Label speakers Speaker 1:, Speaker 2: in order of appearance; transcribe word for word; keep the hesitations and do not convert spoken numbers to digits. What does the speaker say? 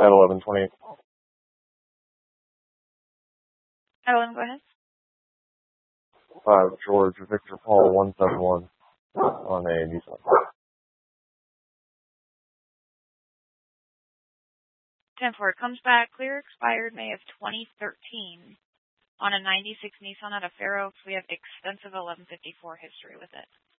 Speaker 1: at eleven twenty.
Speaker 2: Ellen, go ahead.
Speaker 1: Five George Victor Paul one seven one on a Nissan.
Speaker 2: ten four comes back clear, expired May of twenty thirteen on a ninety-six Nissan Adafero. We have extensive eleven fifty-four history with it.